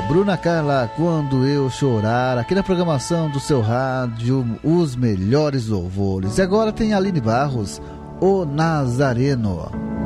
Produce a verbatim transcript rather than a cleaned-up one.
Bruna Carla, Quando Eu Chorar, aqui na programação do seu rádio, os melhores louvores. E agora tem Aline Barros, O Nazareno.